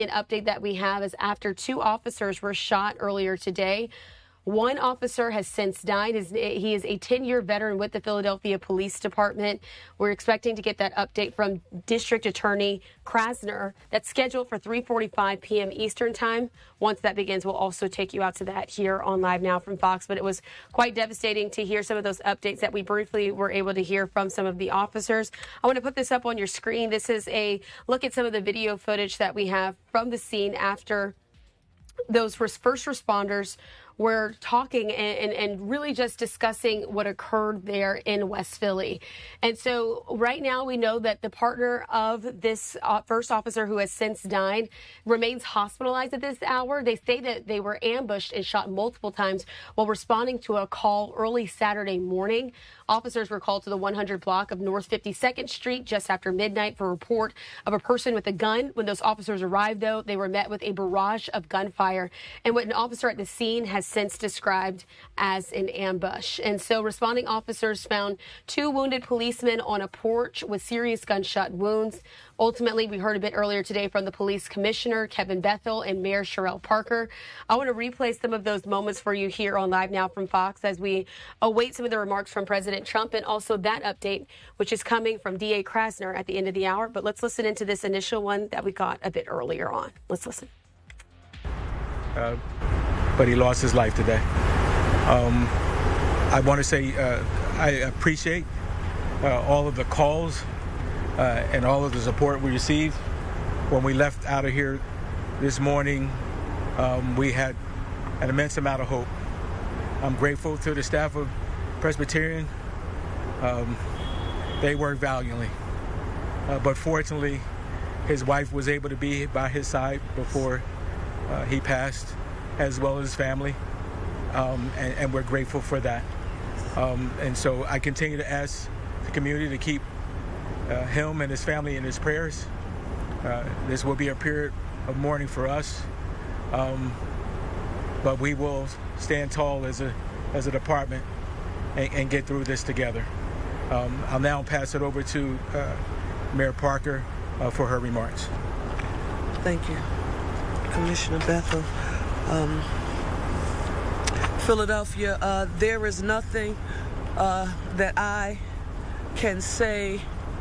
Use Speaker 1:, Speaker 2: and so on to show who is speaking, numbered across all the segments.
Speaker 1: An update that we have is after 2 officers were shot earlier today. One officer has since died. He is a 10-year veteran with the Philadelphia Police Department. We're expecting to get that update from District Attorney Krasner. That's scheduled for 3:45 p.m. Eastern Time. Once that begins, we'll also take you out to that here on Live Now from Fox. But it was quite devastating to hear some of those updates that we briefly were able to hear from some of the officers. I want to put this up on your screen. This is a look at some of the video footage that we have from the scene after those first responders were talking and really just discussing what occurred there in West Philly. And so right now we know that the partner of this first officer who has since died remains hospitalized at this hour. They say that they were ambushed and shot multiple times while responding to a call early Saturday morning. Officers were called to the 100 block of North 52nd Street just after midnight for a report of a person with a gun. When those officers arrived, though, they were met with a barrage of gunfire and what an officer at the scene has since described as an ambush. And so responding officers found 2 wounded policemen on a porch with serious gunshot wounds. Ultimately, we heard a bit earlier today from the police commissioner, Kevin Bethel, and Mayor Sherrell Parker. I want to replay some of those moments for you here on Live Now from Fox as we await some of the remarks from President Trump and also that update, which is coming from DA Krasner at the end of the hour. But let's listen into this initial one that we got a bit earlier on. Let's listen.
Speaker 2: But he lost his life today. I want to say I appreciate all of the calls and all of the support we received. When we left out of here this morning, we had an immense amount of hope. I'm grateful to the staff of Presbyterian. They worked valiantly. But fortunately, his wife was able to be by his side before he passed, as well as his family, and we're grateful for that. And so I continue to ask the community to keep him and his family in his prayers. This will be a period of mourning for us, but we will stand tall as a department and get through this together. I'll now pass it over to Mayor Parker for her remarks.
Speaker 3: Thank you, Commissioner Bethel. Philadelphia, there is nothing that I can say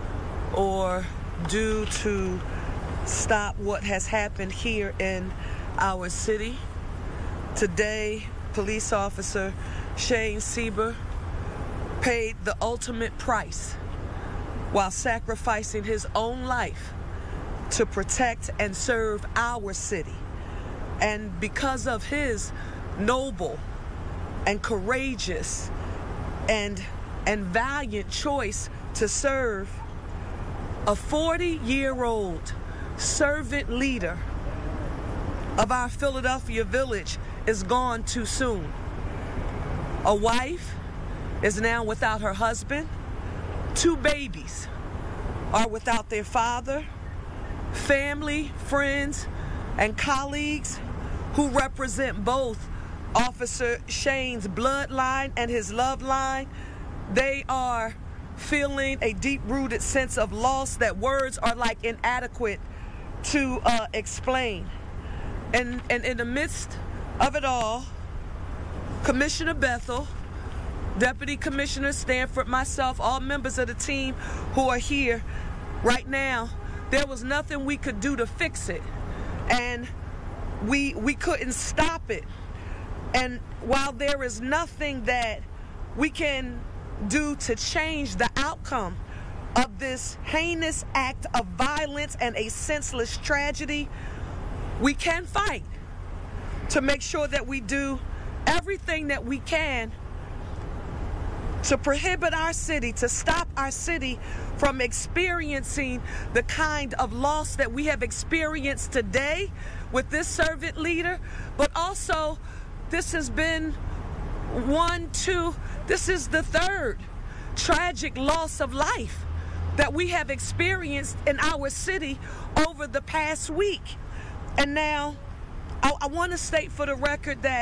Speaker 3: or do to stop what has happened here in our city. Today, police officer Shane Sieber paid the ultimate price while sacrificing his own life to protect and serve our city. And because of his noble and courageous and valiant choice to serve, a 40-year-old servant leader of our Philadelphia village is gone too soon. A wife is now without her husband. 2 babies are without their father. Family, friends, and colleagues who represent both Officer Shane's bloodline and his love line, they are feeling a deep-rooted sense of loss that words are like inadequate to explain. And in the midst of it all, Commissioner Bethel, Deputy Commissioner Stanford, myself, all members of the team who are here right now, there was nothing we could do to fix it. And we couldn't stop it. And while there is nothing that we can do to change the outcome of this heinous act of violence and a senseless tragedy, we can fight to make sure that we do everything that we can to prohibit our city, to stop our city from experiencing the kind of loss that we have experienced today with this servant leader. But also, this has been this is the 3rd tragic loss of life that we have experienced in our city over the past week. And now, I want to state for the record that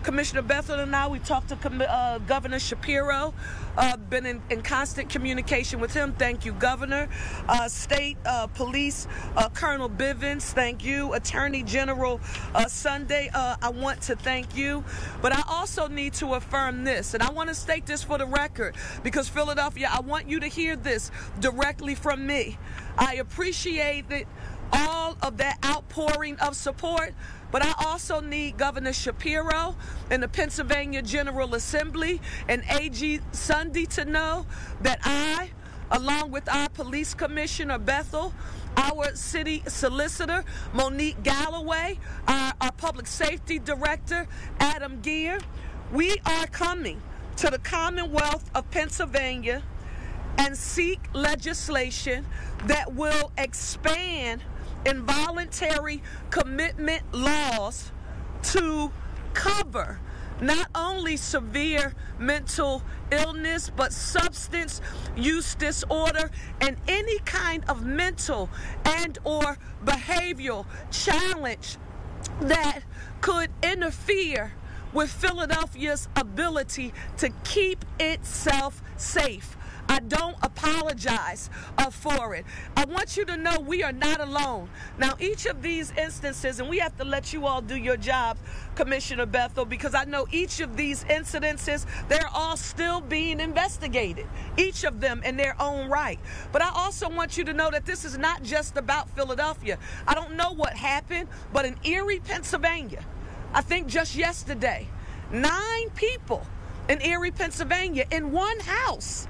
Speaker 3: Commissioner Bethel and I, we talked to Governor Shapiro, been in constant communication with him. Thank you, Governor. State Police Colonel Bivens, thank you. Attorney General Sunday, I want to thank you. But I also need to affirm this, and I want to state this for the record, because Philadelphia, I want you to hear this directly from me. I appreciate all of that outpouring of support, but I also need Governor Shapiro and the Pennsylvania General Assembly and AG Sunday to know that I, along with our Police Commissioner Bethel, our City Solicitor Monique Galloway, our Public Safety Director Adam Geer, we are coming to the Commonwealth of Pennsylvania and seek legislation that will expand involuntary commitment laws to cover not only severe mental illness, but substance use disorder and any kind of mental and or behavioral challenge that could interfere with Philadelphia's ability to keep itself safe. I don't apologize for it. I want you to know we are not alone. Now, each of these instances, and we have to let you all do your job, Commissioner Bethel, because I know each of these incidences, they're all still being investigated, each of them in their own right. But I also want you to know that this is not just about Philadelphia. I don't know what happened, but in Erie, Pennsylvania, I think just yesterday, 9 people in Erie, Pennsylvania, in one house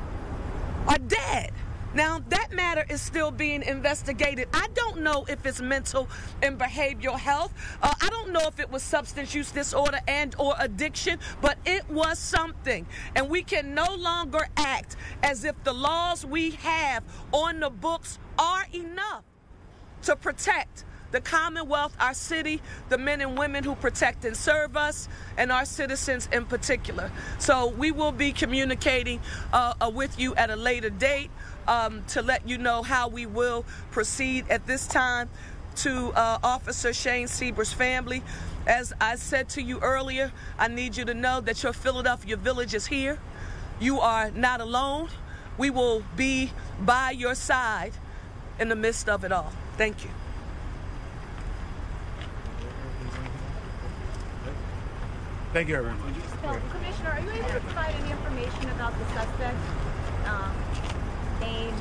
Speaker 3: are dead. Now, that matter is still being investigated. I don't know if it's mental and behavioral health. I don't know if it was substance use disorder and or addiction, but it was something. And we can no longer act as if the laws we have on the books are enough to protect the Commonwealth, our city, the men and women who protect and serve us, and our citizens in particular. So we will be communicating with you at a later date to let you know how we will proceed. At this time, to Officer Shane Sieber's family, as I said to you earlier, I need you to know that your Philadelphia Village is here. You are not alone. We will be by your side in the midst of it all. Thank you.
Speaker 2: Thank you, everyone.
Speaker 4: Commissioner, are you able to provide any information about the suspect? Name,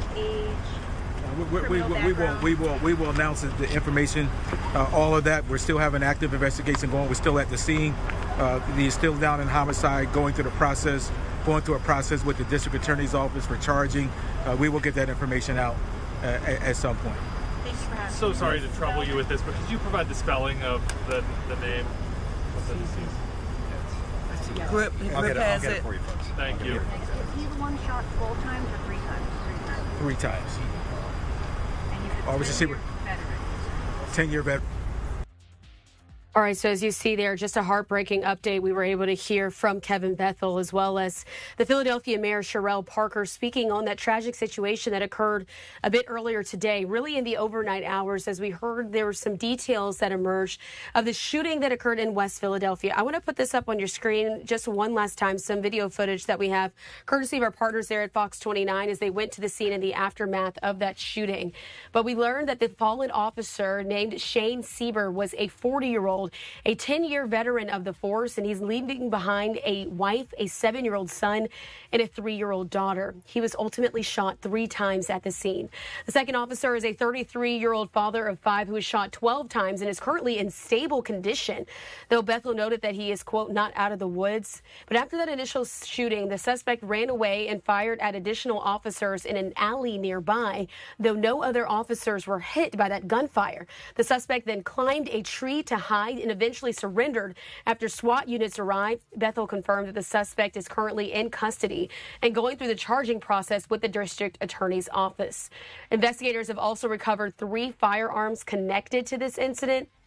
Speaker 4: age,
Speaker 2: we will announce the information, all of that. We're still having an active investigation going. We're still at the scene. He's still down in homicide, going through a process with the district attorney's office for charging. We will get that information out at some point.
Speaker 4: Thank you for having me.
Speaker 5: So sorry to trouble you with this, but could you provide the spelling of the name of the deceased?
Speaker 3: Grip has it.
Speaker 5: For you folks. Thank you.
Speaker 4: Is he the one shot 12 times or 3 times?
Speaker 2: 3 times.
Speaker 4: And he's a
Speaker 2: Officer
Speaker 4: 10-year veteran.
Speaker 2: 10-year veteran.
Speaker 1: All right, so as you see there, just a heartbreaking update. We were able to hear from Kevin Bethel, as well as the Philadelphia Mayor Sherrell Parker, speaking on that tragic situation that occurred a bit earlier today, really in the overnight hours. As we heard, there were some details that emerged of the shooting that occurred in West Philadelphia. I want to put this up on your screen just one last time, some video footage that we have, courtesy of our partners there at Fox 29, as they went to the scene in the aftermath of that shooting. But we learned that the fallen officer named Shane Sieber was a 40-year-old, a 10-year veteran of the force, and he's leaving behind a wife, a 7-year-old son, and a 3-year-old daughter. He was ultimately shot 3 times at the scene. The second officer is a 33-year-old father of 5 who was shot 12 times and is currently in stable condition, though Bethel noted that he is, quote, not out of the woods. But after that initial shooting, the suspect ran away and fired at additional officers in an alley nearby, though no other officers were hit by that gunfire. The suspect then climbed a tree to hide and eventually surrendered after SWAT units arrived. Bethel confirmed that the suspect is currently in custody and going through the charging process with the district attorney's office. Investigators have also recovered 3 firearms connected to this incident.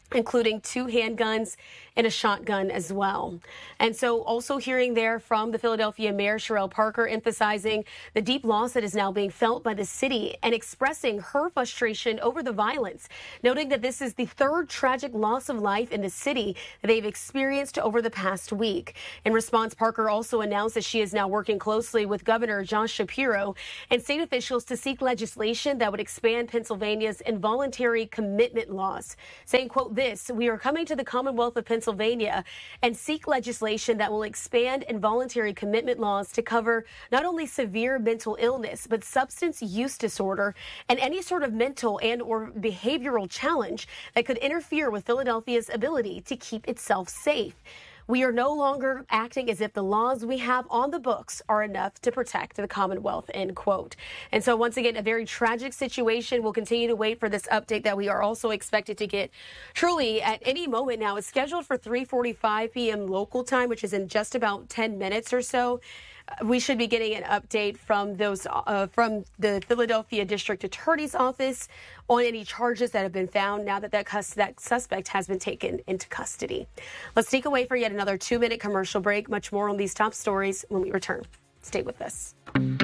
Speaker 1: including 2 handguns and a shotgun as well. And so also hearing there from the Philadelphia Mayor Sherelle Parker emphasizing the deep loss that is now being felt by the city and expressing her frustration over the violence, noting that this is the 3rd tragic loss of life in the city that they've experienced over the past week. In response, Parker also announced that she is now working closely with Governor Josh Shapiro and state officials to seek legislation that would expand Pennsylvania's involuntary commitment laws, saying, quote, this, we are coming to the Commonwealth of Pennsylvania and seek legislation that will expand involuntary commitment laws to cover not only severe mental illness, but substance use disorder and any sort of mental and or behavioral challenge that could interfere with Philadelphia's ability to keep itself safe. We are no longer acting as if the laws we have on the books are enough to protect the Commonwealth, end quote. And so once again, a very tragic situation. We'll continue to wait for this update that we are also expected to get truly at any moment now. It's scheduled for 3:45 p.m. local time, which is in just about 10 minutes or so. We should be getting an update from from the Philadelphia District Attorney's Office on any charges that have been found now that that suspect has been taken into custody. Let's take away for yet another 2-minute commercial break. Much more on these top stories when we return. Stay with us.